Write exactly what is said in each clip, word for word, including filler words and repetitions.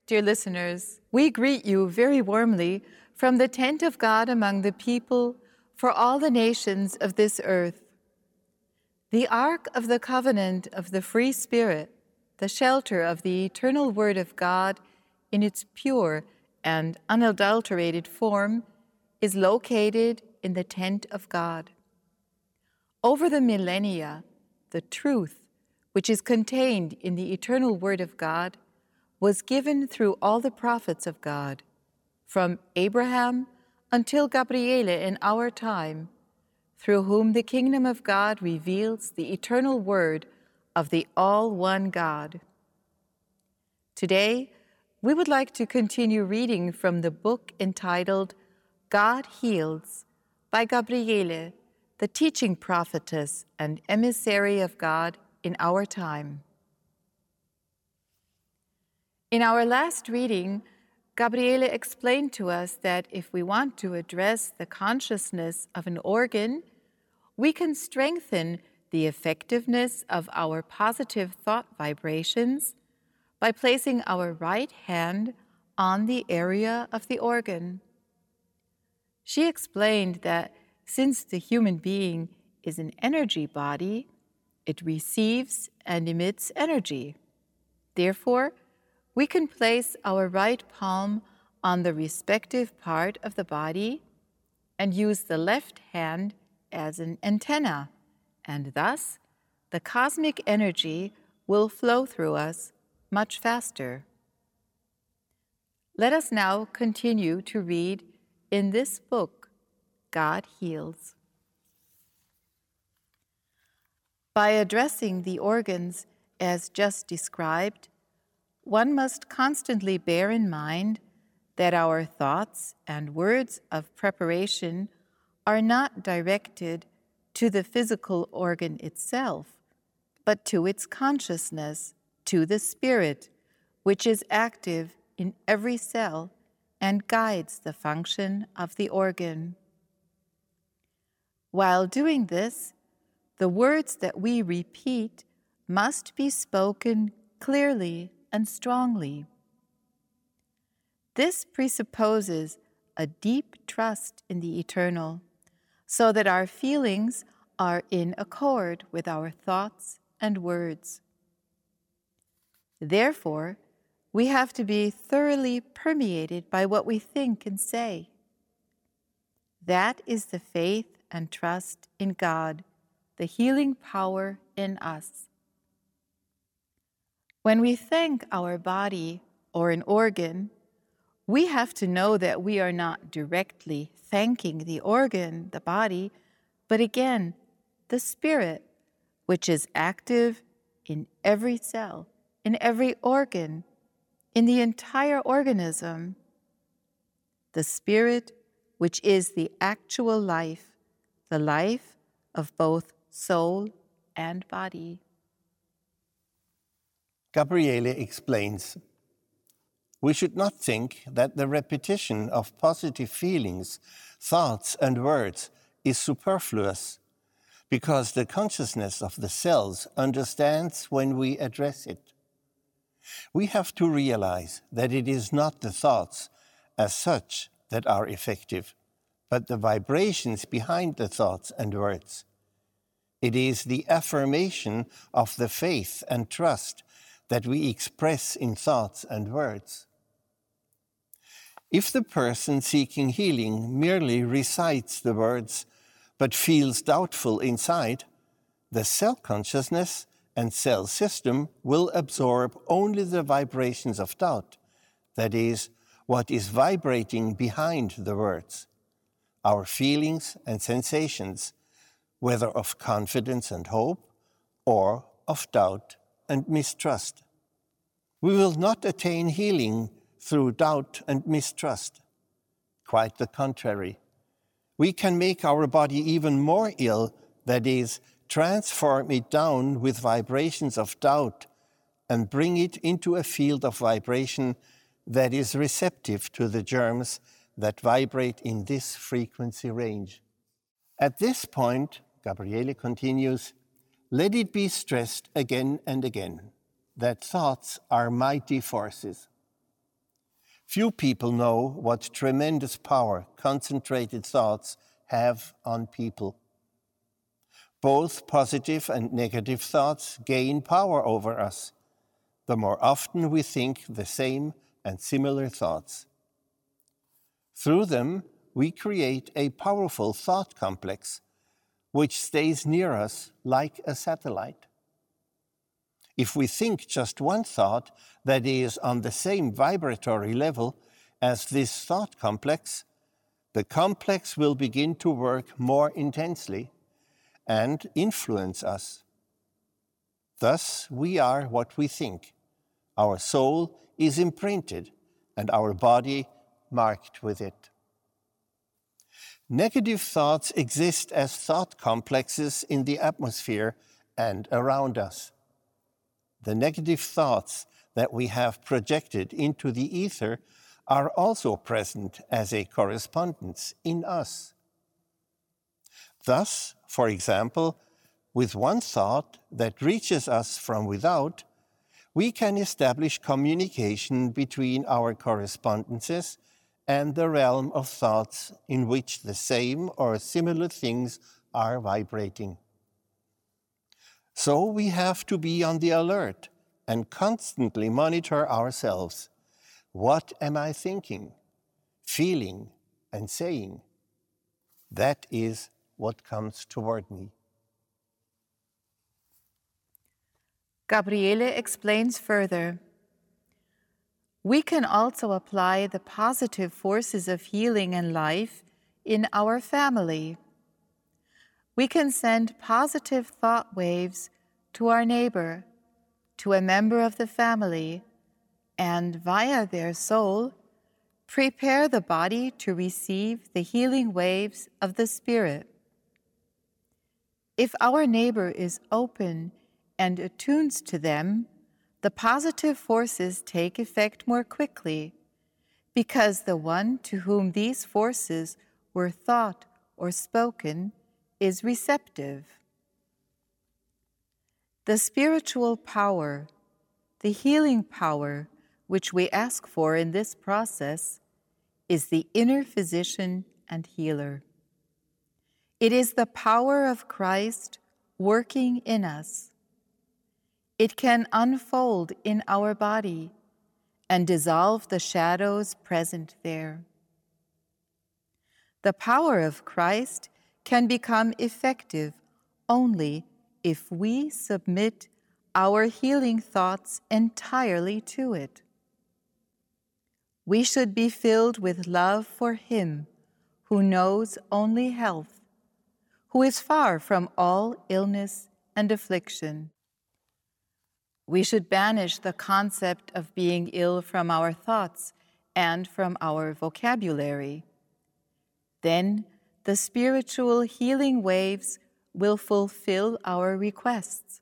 Dear listeners, we greet you very warmly from the tent of God among the people for all the nations of this earth. The Ark of the Covenant of the Free Spirit, the shelter of the eternal Word of God in its pure and unadulterated form, is located in the tent of God. Over the millennia, the truth, which is contained in the eternal Word of God, was given through all the prophets of God, from Abraham until Gabriele in our time, through whom the kingdom of God reveals the eternal word of the all-one God. Today, we would like to continue reading from the book entitled God Heals by Gabriele, the teaching prophetess and emissary of God in our time. In our last reading, Gabriele explained to us that if we want to address the consciousness of an organ, we can strengthen the effectiveness of our positive thought vibrations by placing our right hand on the area of the organ. She explained that since the human being is an energy body, it receives and emits energy. Therefore, we can place our right palm on the respective part of the body and use the left hand as an antenna, and thus the cosmic energy will flow through us much faster. Let us now continue to read in this book, God Heals. By addressing the organs as just described, one must constantly bear in mind that our thoughts and words of preparation are not directed to the physical organ itself, but to its consciousness, to the spirit, which is active in every cell and guides the function of the organ. While doing this, the words that we repeat must be spoken clearly and strongly. This presupposes a deep trust in the eternal, so that our feelings are in accord with our thoughts and words. Therefore, we have to be thoroughly permeated by what we think and say. That is the faith and trust in God, the healing power in us. When we thank our body or an organ, we have to know that we are not directly thanking the organ, the body, but again, the spirit, which is active in every cell, in every organ, in the entire organism. The spirit, which is the actual life, the life of both soul and body. Gabriele explains, we should not think that the repetition of positive feelings, thoughts, and words is superfluous, because the consciousness of the cells understands when we address it. We have to realize that it is not the thoughts as such that are effective, but the vibrations behind the thoughts and words. It is the affirmation of the faith and trust that we express in thoughts and words. If the person seeking healing merely recites the words but feels doubtful inside, the cell consciousness and cell system will absorb only the vibrations of doubt, that is, what is vibrating behind the words, our feelings and sensations, whether of confidence and hope or of doubt and mistrust. We will not attain healing through doubt and mistrust. Quite the contrary. We can make our body even more ill, that is, transform it down with vibrations of doubt and bring it into a field of vibration that is receptive to the germs that vibrate in this frequency range. At this point, Gabriele continues, let it be stressed again and again that thoughts are mighty forces. Few people know what tremendous power concentrated thoughts have on people. Both positive and negative thoughts gain power over us the more often we think the same and similar thoughts. Through them, we create a powerful thought complex which stays near us like a satellite. If we think just one thought that is on the same vibratory level as this thought complex, the complex will begin to work more intensely and influence us. Thus, we are what we think. Our soul is imprinted and our body marked with it. Negative thoughts exist as thought complexes in the atmosphere and around us. The negative thoughts that we have projected into the ether are also present as a correspondence in us. Thus, for example, with one thought that reaches us from without, we can establish communication between our correspondences and the realm of thoughts in which the same or similar things are vibrating. So we have to be on the alert and constantly monitor ourselves. What am I thinking, feeling, and saying? That is what comes toward me. Gabriele explains further. We can also apply the positive forces of healing and life in our family. We can send positive thought waves to our neighbor, to a member of the family, and via their soul, prepare the body to receive the healing waves of the Spirit. If our neighbor is open and attunes to them, the positive forces take effect more quickly, because the one to whom these forces were thought or spoken is receptive. The spiritual power, the healing power which we ask for in this process, is the inner physician and healer. It is the power of Christ working in us. It can unfold in our body and dissolve the shadows present there. The power of Christ can become effective only if we submit our healing thoughts entirely to it. We should be filled with love for Him who knows only health, who is far from all illness and affliction. We should banish the concept of being ill from our thoughts and from our vocabulary. Then the spiritual healing waves will fulfill our requests.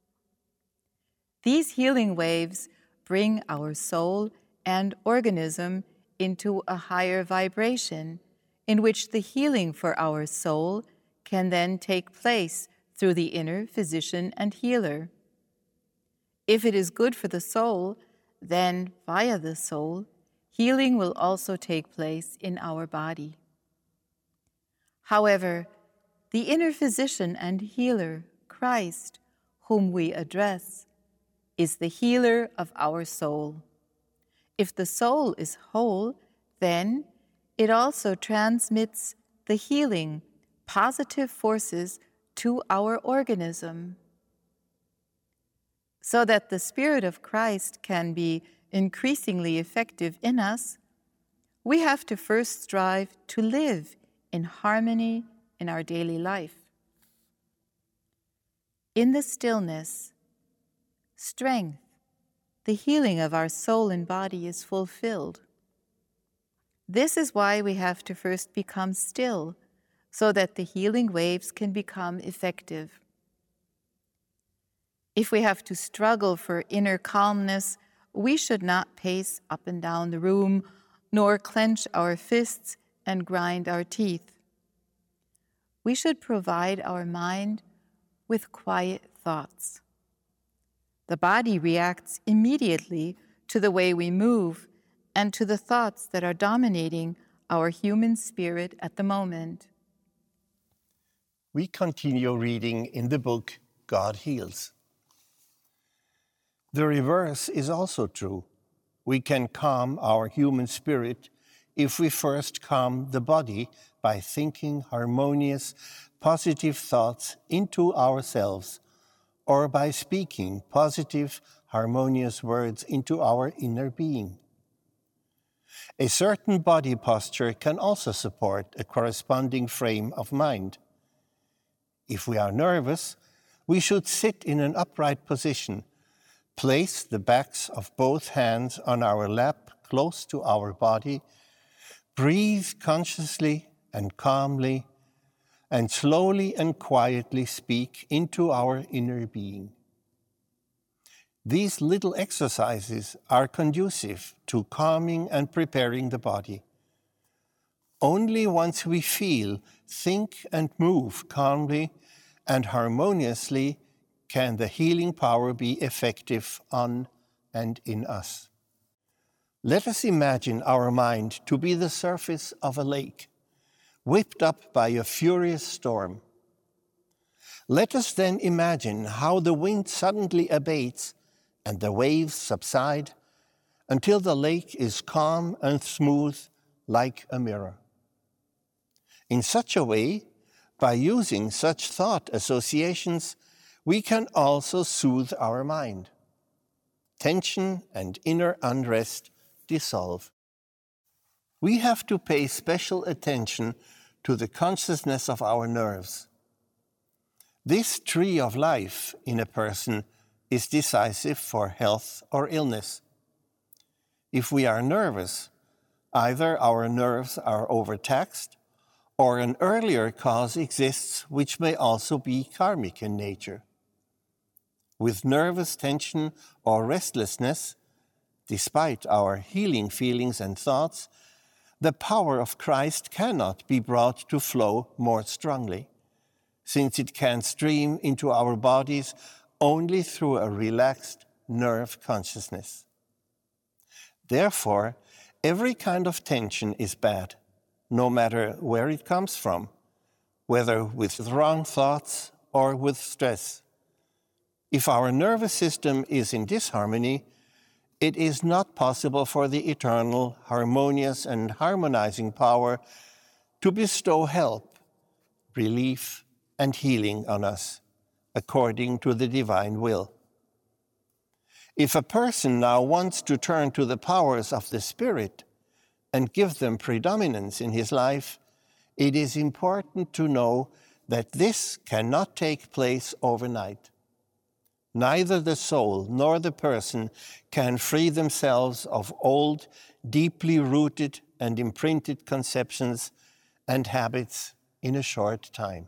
These healing waves bring our soul and organism into a higher vibration, in which the healing for our soul can then take place through the inner physician and healer. If it is good for the soul, then via the soul, healing will also take place in our body. However, the inner physician and healer, Christ, whom we address, is the healer of our soul. If the soul is whole, then it also transmits the healing, positive forces to our organism. So that the Spirit of Christ can be increasingly effective in us, we have to first strive to live in harmony in our daily life. In the stillness, strength, the healing of our soul and body is fulfilled. This is why we have to first become still, so that the healing waves can become effective. If we have to struggle for inner calmness, we should not pace up and down the room, nor clench our fists and grind our teeth. We should provide our mind with quiet thoughts. The body reacts immediately to the way we move, and to the thoughts that are dominating our human spirit at the moment. We continue reading in the book, God Heals. The reverse is also true. We can calm our human spirit if we first calm the body by thinking harmonious, positive thoughts into ourselves, or by speaking positive, harmonious words into our inner being. A certain body posture can also support a corresponding frame of mind. If we are nervous, we should sit in an upright position, place the backs of both hands on our lap close to our body, breathe consciously and calmly, and slowly and quietly speak into our inner being. These little exercises are conducive to calming and preparing the body. Only once we feel, think, and move calmly and harmoniously can the healing power be effective on and in us. Let us imagine our mind to be the surface of a lake, whipped up by a furious storm. Let us then imagine how the wind suddenly abates and the waves subside until the lake is calm and smooth like a mirror. In such a way, by using such thought associations, we can also soothe our mind. Tension and inner unrest dissolve. We have to pay special attention to the consciousness of our nerves. This tree of life in a person is decisive for health or illness. If we are nervous, either our nerves are overtaxed or an earlier cause exists which may also be karmic in nature. With nervous tension or restlessness, despite our healing feelings and thoughts, the power of Christ cannot be brought to flow more strongly, since it can stream into our bodies only through a relaxed nerve consciousness. Therefore, every kind of tension is bad, no matter where it comes from, whether with wrong thoughts or with stress. If our nervous system is in disharmony, it is not possible for the eternal, harmonious, and harmonizing power to bestow help, relief, and healing on us, according to the divine will. If a person now wants to turn to the powers of the Spirit and give them predominance in his life, it is important to know that this cannot take place overnight. Neither the soul nor the person can free themselves of old, deeply rooted and imprinted conceptions and habits in a short time.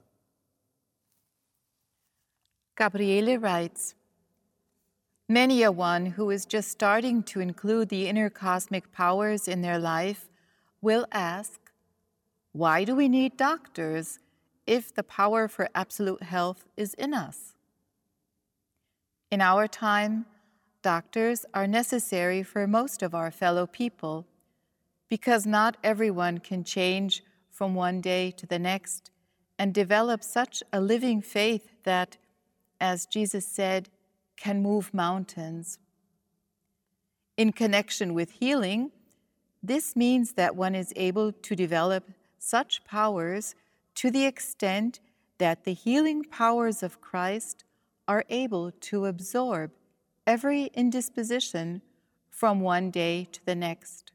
Gabriele writes, many a one who is just starting to include the inner cosmic powers in their life will ask, why do we need doctors if the power for absolute health is in us? In our time, doctors are necessary for most of our fellow people because not everyone can change from one day to the next and develop such a living faith that, as Jesus said, can move mountains. In connection with healing, this means that one is able to develop such powers to the extent that the healing powers of Christ are able to absorb every indisposition from one day to the next.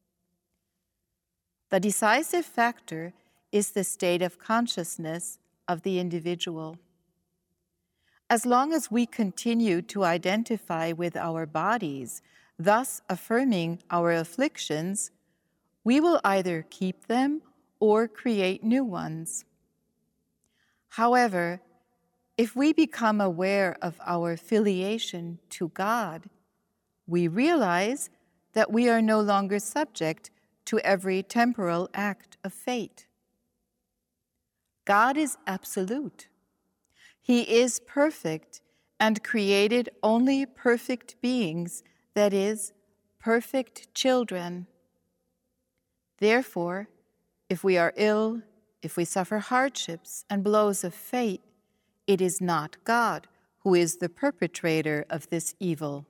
The decisive factor is the state of consciousness of the individual. As long as we continue to identify with our bodies, thus affirming our afflictions, we will either keep them or create new ones. However, if we become aware of our filiation to God, we realize that we are no longer subject to every temporal act of fate. God is absolute. He is perfect and created only perfect beings, that is, perfect children. Therefore, if we are ill, if we suffer hardships and blows of fate, it is not God who is the perpetrator of this evil.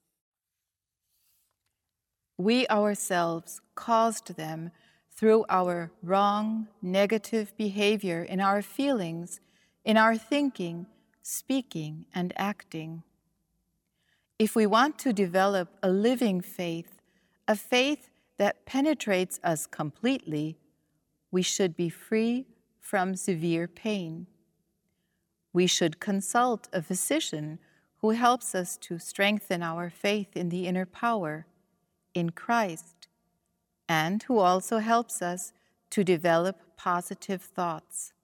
We ourselves caused them through our wrong, negative behavior in our feelings, in our thinking, speaking, and acting. If we want to develop a living faith, a faith that penetrates us completely, we should be free from severe pain. We should consult a physician who helps us to strengthen our faith in the inner power, in Christ, and who also helps us to develop positive thoughts.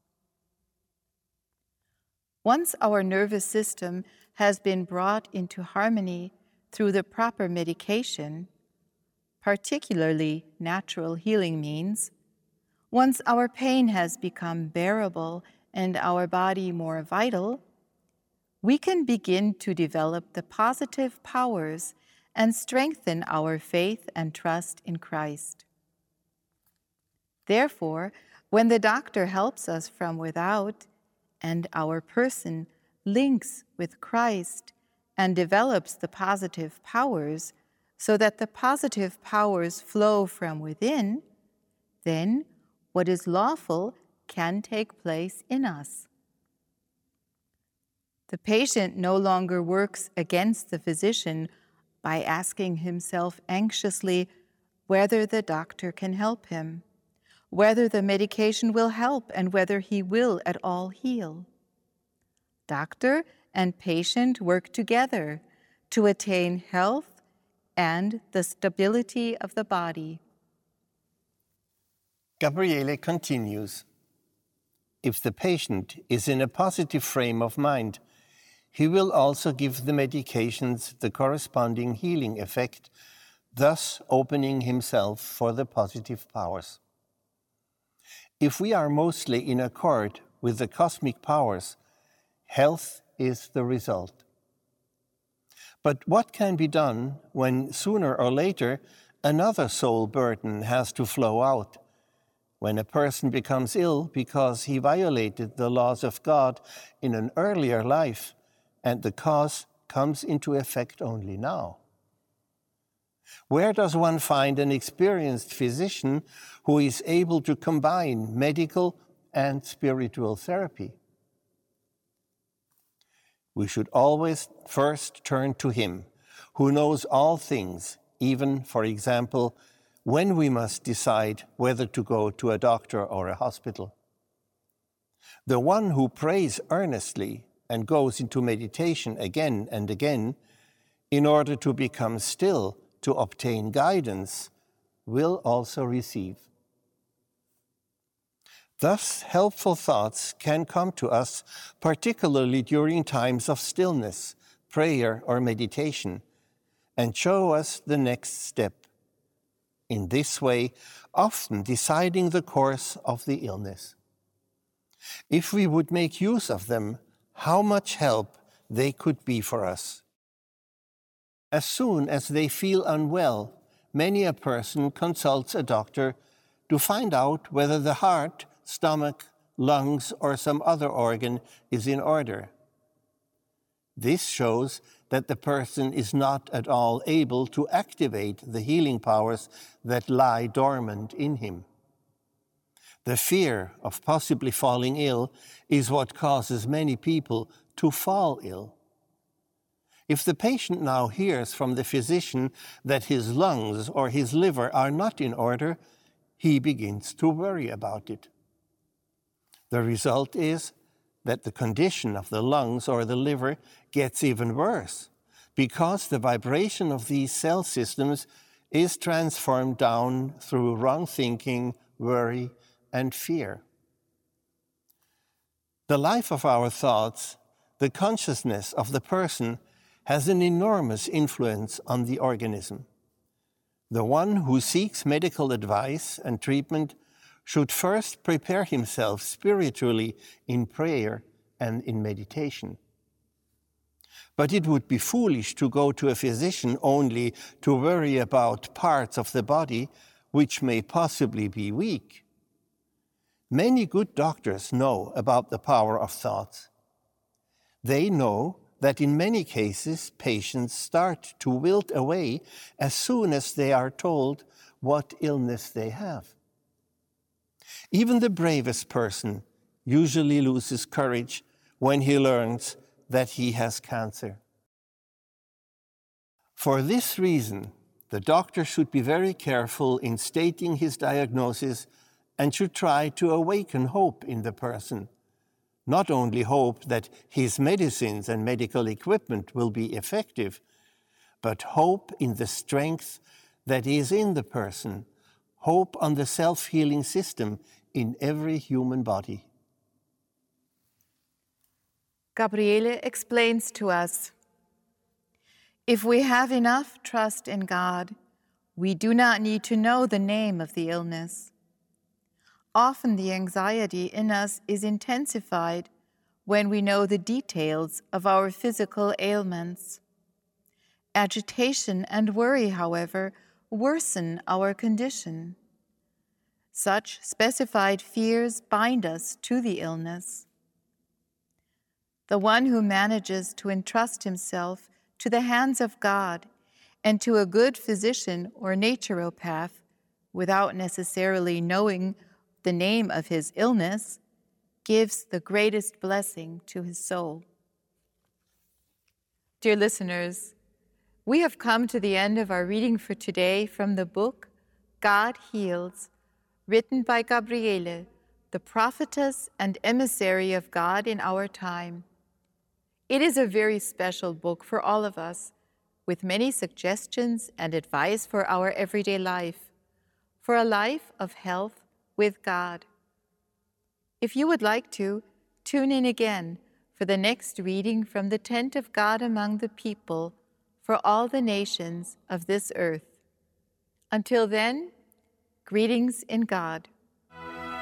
Once our nervous system has been brought into harmony through the proper medication, particularly natural healing means, once our pain has become bearable and our body more vital, we can begin to develop the positive powers and strengthen our faith and trust in Christ. Therefore, when the doctor helps us from without, and our person links with Christ and develops the positive powers so that the positive powers flow from within, then what is lawful can take place in us. The patient no longer works against the physician by asking himself anxiously whether the doctor can help him, whether the medication will help, and whether he will at all heal. Doctor and patient work together to attain health and the stability of the body. Gabriele continues, if the patient is in a positive frame of mind, he will also give the medications the corresponding healing effect, thus opening himself for the positive powers. If we are mostly in accord with the cosmic powers, health is the result. But what can be done when sooner or later another soul burden has to flow out? When a person becomes ill because he violated the laws of God in an earlier life, and the cause comes into effect only now. Where does one find an experienced physician who is able to combine medical and spiritual therapy? We should always first turn to him, who knows all things, even, for example, when we must decide whether to go to a doctor or a hospital. The one who prays earnestly and goes into meditation again and again in order to become still to obtain guidance will also receive. Thus, helpful thoughts can come to us, particularly during times of stillness, prayer, or meditation, and show us the next step. In this way, often deciding the course of the illness. If we would make use of them, how much help they could be for us. As soon as they feel unwell, many a person consults a doctor to find out whether the heart, stomach, lungs, or some other organ is in order. This shows that the person is not at all able to activate the healing powers that lie dormant in him. The fear of possibly falling ill is what causes many people to fall ill. If the patient now hears from the physician that his lungs or his liver are not in order, he begins to worry about it. The result is that the condition of the lungs or the liver gets even worse because the vibration of these cell systems is transformed down through wrong thinking, worry, and fear. The life of our thoughts, the consciousness of the person, has an enormous influence on the organism. The one who seeks medical advice and treatment should first prepare himself spiritually in prayer and in meditation. But it would be foolish to go to a physician only to worry about parts of the body which may possibly be weak. Many good doctors know about the power of thoughts. They know that in many cases patients start to wilt away as soon as they are told what illness they have. Even the bravest person usually loses courage when he learns that he has cancer. For this reason, the doctor should be very careful in stating his diagnosis and should try to awaken hope in the person. Not only hope that his medicines and medical equipment will be effective, but hope in the strength that is in the person, hope on the self-healing system in every human body. Gabriele explains to us, if we have enough trust in God, we do not need to know the name of the illness. Often the anxiety in us is intensified when we know the details of our physical ailments. Agitation and worry, however, worsen our condition. Such specified fears bind us to the illness. The one who manages to entrust himself to the hands of God and to a good physician or naturopath without necessarily knowing the name of his illness gives the greatest blessing to his soul. Dear listeners, we have come to the end of our reading for today from the book God Heals, written by Gabriele, the prophetess and emissary of God in our time. It is a very special book for all of us, with many suggestions and advice for our everyday life, for a life of health with God. If you would like to, tune in again for the next reading from the tent of God among the people for all the nations of this earth. Until then, greetings in God.